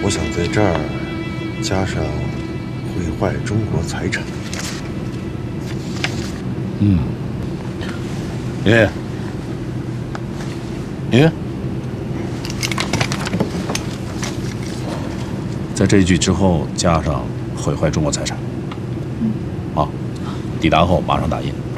我想在这儿加上毁坏中国财产。 爷爷，爷爷，在这一句之后加上毁坏中国财产。好，抵达后马上打印。